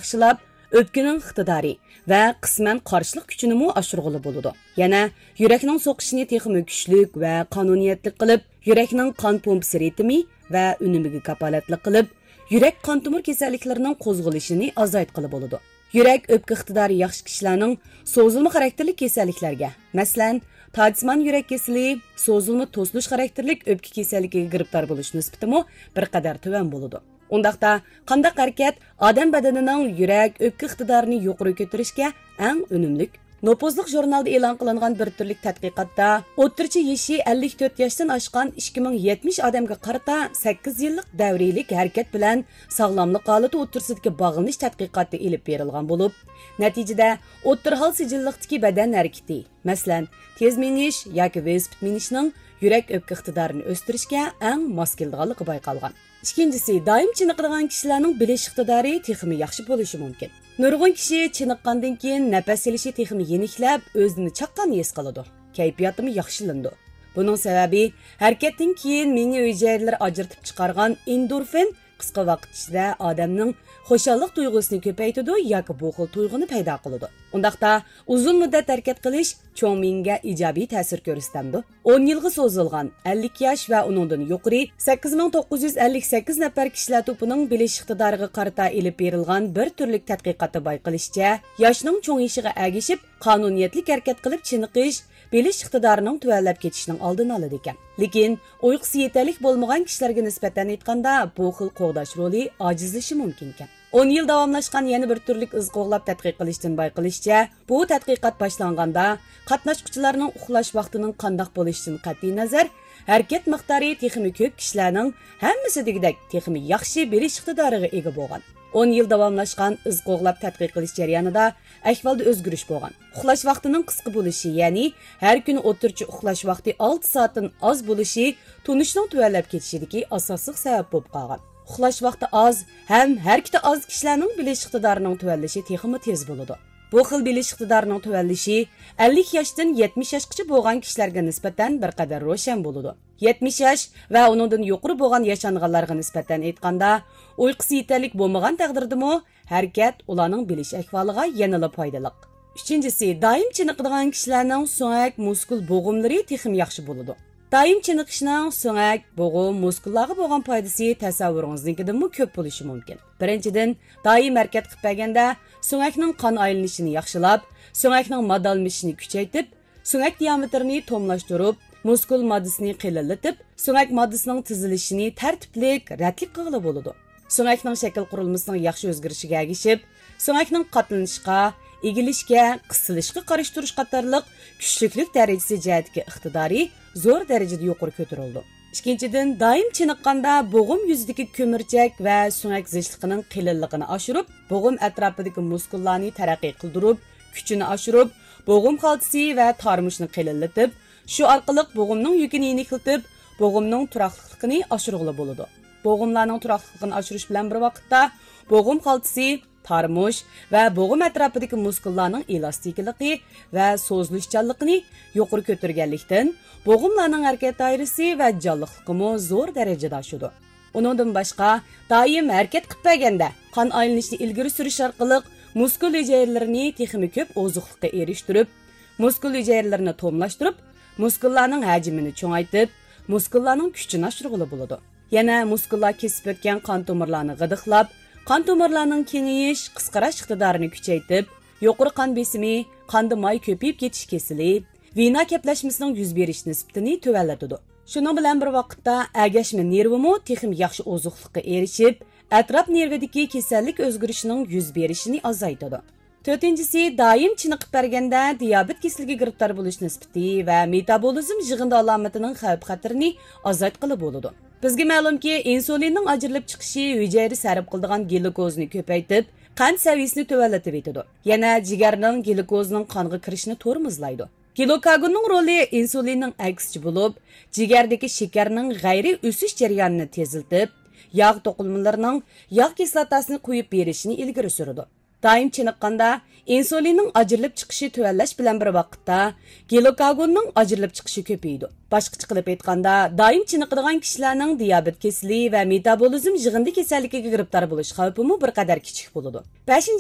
yaxshilab, o'pkaning iqtidori va qisman qarshilik kuchini oshirg'ili bo'ladi. Yana yurakning so'qishini texmi kuchlik va qonuniyatli qilib, yurakning qon pompasi ritmi va unumiga kapolatlik qilib, yurak qon tomir kasalliklarining qo'zg'alishini azaytqili bo'ladi. Yurak o'pka iqtidori yaxshi kishilarning so'zilma xarakterli kasalliklarga, masalan, Tajisman yurak kasali, so'zilma to'silish xarakterlik o'pka kasalligiga giribtor bo'lish nisbati bir qadar tuvan bo'ladi. Undaqda qandaq harakat odam badanining yurak o'pka iqtidorini yuqori ko'tarishga eng unumli. Nopozliq jurnalda e'lon qilingan bir turlik tadqiqotda o'rtacha yoshi 54 yoshdan oshgan 2070 odamga qarata 8 yillik davriylik harakat bilan sog'lomlik holati o'rtasidagi bog'lanish tadqiqoti elib berilgan bo'lib, natijada o'rta hol sijilliqdagi badan harakati, masalan, tez minish yoki velosiped minishning yurak o'pka iqtidorini o'stirishga eng mos keladiganligi bayqalgan. Ikkinchisi, doim chiniqadigan kishilarning bilish iqtidori texmi yaxshi bo'lishi mumkin. Nurg'un kishi chiniqqandan keyin nafas olishi texmi yeniklab, o'zini chaqqan his qiladi. Kayfiyatimi yaxshilandi. Buning sababi harakatdan keyin miya hujayralari ajratib chiqargan endorfin qisqa vaqt ichida odamning xo'shallik tuyg'usini ko'paytiradi yoki bu xil tuyg'uni paydo qiladi. Undaqda uzun muddat harakat qilish cho'ng miyaga ijobiy ta'sir ko'rsatadi. 10 yilga so'zilgan 50 yosh va undan yuqori 8958 nafar kishilar to'pining bilish iqtidoriga qarata elib berilgan bir turlik tadqiqotda bayqilishicha, yoshning cho'ng'ishiga agishib, qonuniyatli harakat qilib chiniqish bilish iqtidorining tuvanlab ketishining oldini oladi ekan. Lekin uyqusi yetarli bo'lmagan kishilarga nisbatan aytganda bu xil qo'g'dash roli ojizlishi mumkin ekan. 10 yil davomlashgan yana bir turlik iz qo'g'lab tadqiq qilishdan bayqilishicha, bu tadqiqot boshlanganda qatnashuvchilarning uxlash vaqtining qandoq bo'lishidan qat'iy nazar, harakat miqdori texmi ko'p kishilarning hammasi degidek texmi yaxshi bilish iqtidoriga ega bo'lgan. 10 yil davomlashgan iz qo'g'lab tadqiq qilish jarayonida ahvolda o'zgarish bo'lgan. Uxlash vaqtining qisqa bo'lishi, ya'ni har kuni o'rtacha uxlash vaqti 6 soatdan oz bo'lishi tunishning tuvanlab ketishidagi asosiy sabab bo'lib qolgan. Uxlash vaqti oz ham har ikkita oz kishilarning bilish iqtidorining tuvanlishi texmi tez bo'ladi. Bu xil bilish iqtidorining tuvanlishi 50 yoshdan 70 yoshgacha bo'lgan kishilarga nisbatan bir qadar ro'shan bo'ladi. 70 yosh va undan yuqori bo'lgan yashanganlarga nisbatan aytganda, uyqusi yetarli bo'lmagan taqdirdami, harakat ularning bilish ahvoliga yanada foydali. Uchinchisi, doim chiniqadigan kishilarning so'ngak muskul bo'g'imlari texmi yaxshi bo'ladi. Doim chiniqishning so'ngak, bo'g'im, muskullarga bo'lgan foydasi tasavvuringiznikidan ko'p bo'lishi mumkin. Birinchidan, doim harakat qilib berganda so'ngakning qon aylanishini yaxshilab, so'ngakning madalmishini kuchaytirib, so'ngak diametrini tomlashtirib, muskul moddasini qilinlatib, so'ngak moddasining tizilishini tartiblik, ratlik qilib bo'ladi. So'ngakning shakl qurilmasining yaxshi o'zgarishiga ergishib, so'ngakning qatlanishga, egilishga, qisilishga qarshi turish qatorliq kuchliklik darajasi jihatga iqtidori zo'r darajada yuqori ko'tarildi. Ikkinchidan, doim chiniqqanda bo'g'im yuzidagi ko'mirchak va so'ngak zichligining qilinligini oshirib, bo'g'im atrofidagi muskullarni taraqqiy qildirib, kuchini oshirib, bo'g'im xaltasi va tarmushni qilinlatib, shu orqali bo'g'imning yukini yeniklatib, bo'g'imning turaqliligini oshirg'ili bo'ladi. Bo'g'imlarning turaqliligini oshirish bilan bir vaqtda bo'g'im xaltasi, tarmush va bo'g'im atrofidagi muskullarning elastikiligi va so'zilishchanligini yuqori ko'targanlikdan bo'g'imlarning harakat doirasi va jonliqligi zo'r darajada oshadi. Undan boshqa, doim harakat qilib berganda qon aylanishini ilgari surish orqali muskul hujayralarini texmi ko'p ozuqlikka erishtirib, muskul hujayralarini tomlashtirib, muskullarning hajmini cho'ngaytirib, muskullarning kuchini oshirg'ili bo'ladi. Yana muskullar kesib o'tgan qon tomirlarini g'idiqlab, qon tomirlarning kengayish, qisqarash iqtidorini kuchaytirib, yuqori qon besimi, qonda moy ko'payib ketish kesili, vena kaplashmasining yuz berish nisbatini tuvanlatadi. Shuning bilan bir vaqtda agashma nervimi texmi yaxshi ozuqlikka erishib, atrof nervidagi kasallik o'zgarishining yuz berishini azaytadi. To'rtinchisi, doim chiniqib berganda diabet kasalligiga giribtor bo'lish nisbati va metabolizm yig'indi alomatining xavf-xatarini azaytqili bo'ladi. Bizga ma'lumki, insulinning ajrilib chiqishi hujayra sarf qiladigan glukozni ko'paytirib, qand saviyasini tuvanlatib etadi. Yana jigarning glukozning qonga kirishini tormozlaydi. Glukagonning roli insulinning aksichi bo'lib, jigardagi shakarning g'ayri o'sish jarayonini teziltib, yog' to'qilmalarining yog' kislotasini qo'yib berishini ilgari suradi. Doim chiniqqanda insulinning ajrilib chiqishi tuvanlash bilan bir vaqtda glukagonning ajrilib chiqishi ko'paydi. Boshqacha qilib aytganda, doim chiniqadigan kishilarning diabet kasali va metabolizm yig'indi kasalligiga giribtor bo'lish xavfi bir qadar kichik bo'ladi.